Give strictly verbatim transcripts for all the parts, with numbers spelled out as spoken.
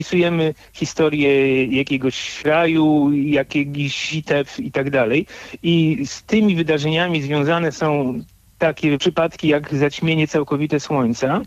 Pisujemy historię jakiegoś kraju, jakichś bitew i tak dalej. I z tymi wydarzeniami związane są takie przypadki jak zaćmienie całkowite Słońca,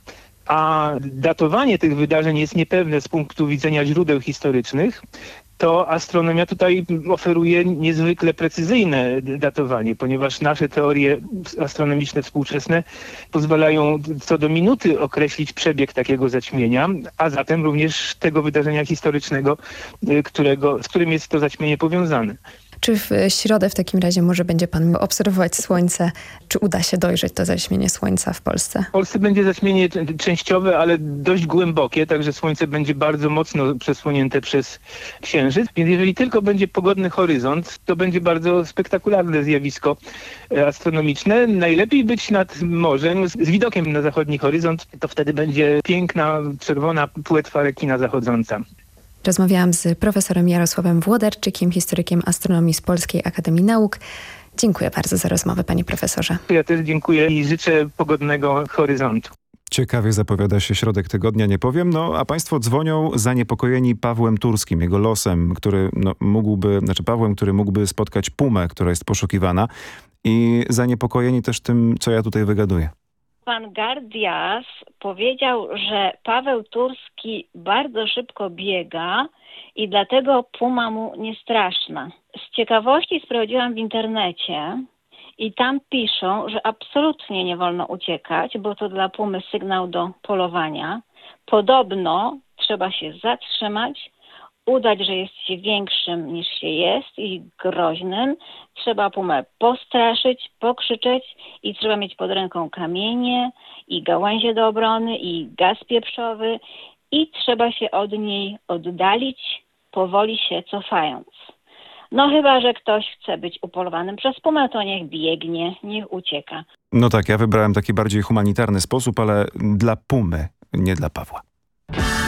a datowanie tych wydarzeń jest niepewne z punktu widzenia źródeł historycznych, to astronomia tutaj oferuje niezwykle precyzyjne datowanie, ponieważ nasze teorie astronomiczne współczesne pozwalają co do minuty określić przebieg takiego zaćmienia, a zatem również tego wydarzenia historycznego, którego, z którym jest to zaćmienie powiązane. Czy w środę w takim razie może będzie pan obserwować Słońce? Czy uda się dojrzeć to zaćmienie Słońca w Polsce? W Polsce będzie zaćmienie częściowe, ale dość głębokie, także Słońce będzie bardzo mocno przesłonięte przez Księżyc. Więc jeżeli tylko będzie pogodny horyzont, to będzie bardzo spektakularne zjawisko astronomiczne. Najlepiej być nad morzem z widokiem na zachodni horyzont, to wtedy będzie piękna, czerwona płetwa rekina zachodząca. Rozmawiałam z profesorem Jarosławem Włodarczykiem, historykiem astronomii z Polskiej Akademii Nauk. Dziękuję bardzo za rozmowę, panie profesorze. Ja też dziękuję i życzę pogodnego horyzontu. Ciekawie zapowiada się środek tygodnia, nie powiem. No, a państwo dzwonią zaniepokojeni Pawłem Turskim, jego losem, który no, mógłby, znaczy Pawłem, który mógłby spotkać pumę, która jest poszukiwana, i zaniepokojeni też tym, co ja tutaj wygaduję. Pan Gardias powiedział, że Paweł Turski bardzo szybko biega i dlatego puma mu nie straszna. Z ciekawości sprawdziłam w internecie i tam piszą, że absolutnie nie wolno uciekać, bo to dla pumy sygnał do polowania. Podobno trzeba się zatrzymać, udać, że jest się większym niż się jest i groźnym. Trzeba pumę postraszyć, pokrzyczeć i trzeba mieć pod ręką kamienie i gałęzie do obrony i gaz pieprzowy i trzeba się od niej oddalić, powoli się cofając. No chyba, że ktoś chce być upolowanym przez pumę, to niech biegnie, niech ucieka. No tak, ja wybrałem taki bardziej humanitarny sposób, ale dla pumy, nie dla Pawła.